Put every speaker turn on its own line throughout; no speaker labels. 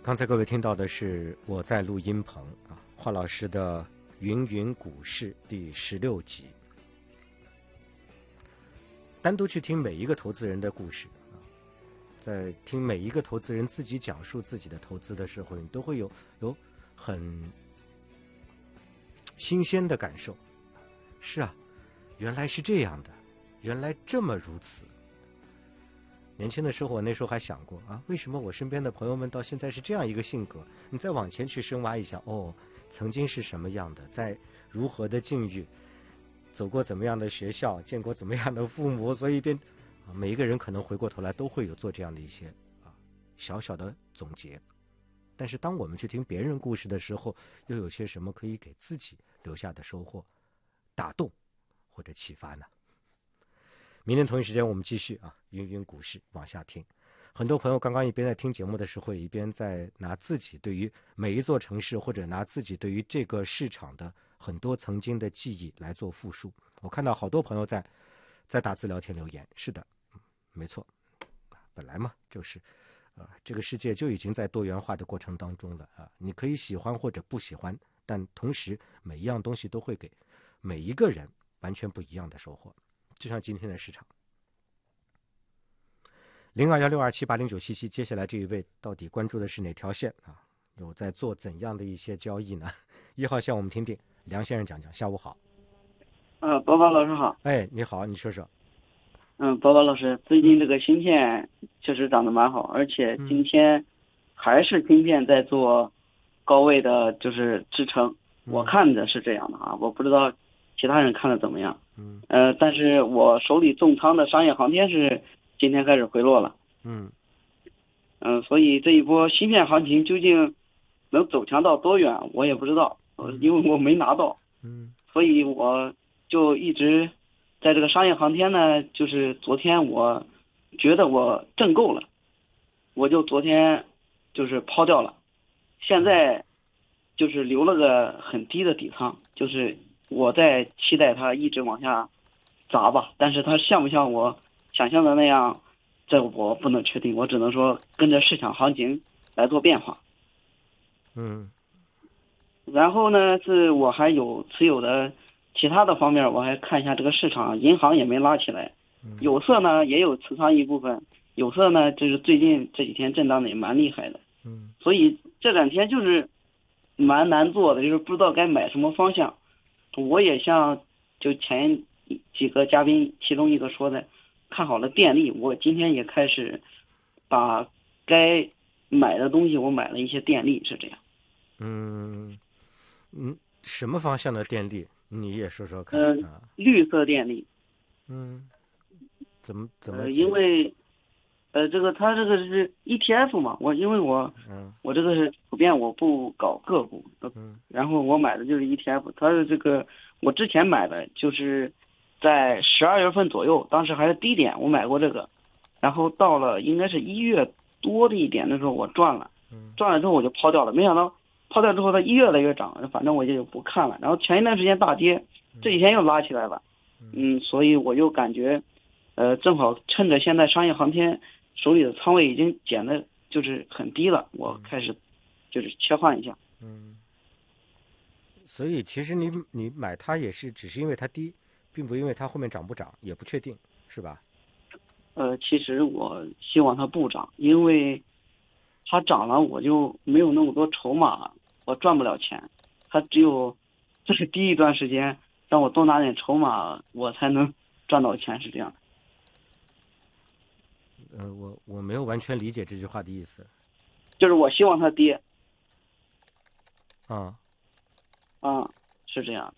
刚才各位听到的是我在录音棚啊，华老师的《云云股市》第16集。单独去听每一个投资人的故事啊，在听每一个投资人自己讲述自己的投资的时候，你都会有很新鲜的感受。是啊，原来是这样的，原来这么如此。年轻的时候，我那时候还想过啊，为什么我身边的朋友们到现在是这样一个性格？你再往前去深挖一下，哦，曾经是什么样的，在如何的境遇，走过怎么样的学校，见过怎么样的父母，所以每一个人可能回过头来都会有做这样的一些小小的总结。但是当我们去听别人故事的时候，又有些什么可以给自己留下的收获、打动或者启发呢？明天同一时间我们继续云云股市往下听。很多朋友刚刚一边在听节目的时候，一边在拿自己对于每一座城市，或者拿自己对于这个市场的很多曾经的记忆来做复述。我看到好多朋友在打字聊天留言。是的，没错，本来嘛就是这个世界就已经在多元化的过程当中了你可以喜欢或者不喜欢，但同时每一样东西都会给每一个人完全不一样的收获。就像今天的市场，021627809777，接下来这一位到底关注的是哪条线有在做怎样的一些交易呢？1号线我们听听梁先生讲讲。下午好。
宝宝老师好。
哎，你好，你说说。
宝宝老师，最近这个芯片确实涨得蛮好，而且今天还是芯片在做高位的就是支撑，我看的是这样的我不知道其他人看的怎么样。但是我手里重仓的商业航天是今天开始回落了。所以这一波芯片行情究竟能走强到多远，我也不知道，因为我没拿到。所以我就一直在这个商业航天呢，就是昨天我觉得我挣够了，我就昨天就是抛掉了，现在就是留了个很低的底仓，就是我在期待它一直往下砸吧，但是它像不像我想象的那样，这我不能确定，我只能说跟着市场行情来做变化。然后呢，是我还有持有的其他的方面，我还看一下这个市场，银行也没拉起来，有色呢也有持仓一部分，有色呢就是最近这几天震荡的也蛮厉害的。所以这两天就是蛮难做的，就是不知道该买什么方向。我也像就前几个嘉宾其中一个说的，看好了电力，我今天也开始把该买的东西我买了一些电力，是这样。
什么方向的电力你也说说看。
绿色电力。
怎么
因为这个它这个是 ETF 嘛，因为我这个是普遍我不搞个股，然后我买的就是 ETF， 它的这个我之前买的就是在12月份左右，当时还是低点，我买过这个，然后到了应该是1月多的一点的时候我赚了，赚了之后我就抛掉了，没想到抛掉之后它越来越涨，反正我就不看了，然后前一段时间大跌，这几天又拉起来了，所以我又感觉正好趁着现在商业航天手里的仓位已经减的就是很低了，我开始就是切换一下。
所以其实你买它也是只是因为它低，并不因为它后面涨不涨，也不确定，是吧？
其实我希望它不涨，因为它涨了我就没有那么多筹码，我赚不了钱。它只有这是低一段时间，让我多拿点筹码，我才能赚到钱，是这样的。
我没有完全理解这句话的意思。
就是我希望它跌。是这样。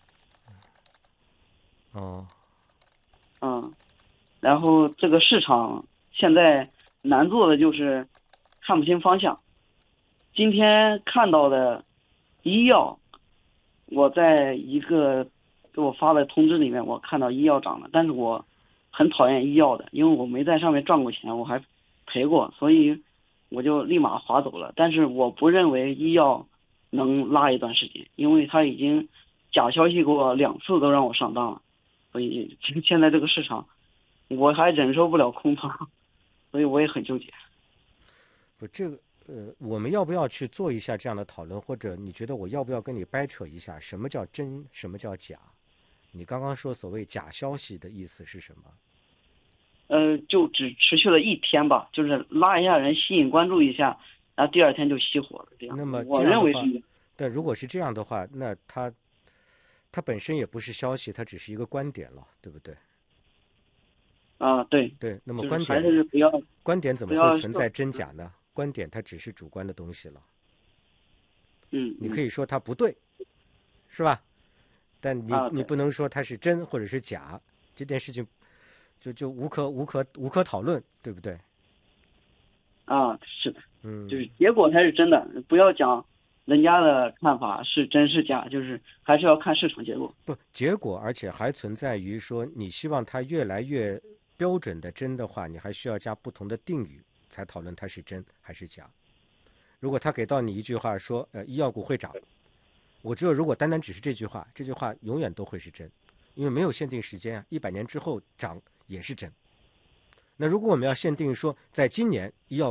然后这个市场现在难做的就是看不清方向。今天看到的医药，我在一个给我发的通知里面，我看到医药涨了，但是我很讨厌医药的，因为我没在上面赚过钱，我还赔过，所以我就立马划走了。但是我不认为医药能拉一段时间，因为它已经假消息给我2次都让我上当了，所以现在这个市场我还忍受不了空仓，所以我也很纠结。
这个我们要不要去做一下这样的讨论，或者你觉得我要不要跟你掰扯一下，什么叫真，什么叫假？你刚刚说所谓假消息的意思是什么？
就只持续了1天吧，就是拉一下人，吸引关注一下，然后第2天就熄火了，这样。
那么
我认为是。
但如果是这样的话，那它本身也不是消息，它只是一个观点了，对不对？
啊，对。
对，那么
就是
观点
还是不要，
观点怎么会存在真假呢？观点它只是主观的东西了。你可以说它不对，是吧？但你不能说它是真或者是假，这件事情就无可讨论，对不对？
啊，是的。就是结果才是真的，不要讲人家的看法是真是假，就是还是要看市场结果。
不，结果而且还存在于说，你希望它越来越标准的真的话，你还需要加不同的定语才讨论它是真还是假。如果他给到你一句话说，医药股会涨，我只有如果单单只是这句话永远都会是真，因为没有限定时间啊，100年之后涨也是真。那如果我们要限定说，在今年医药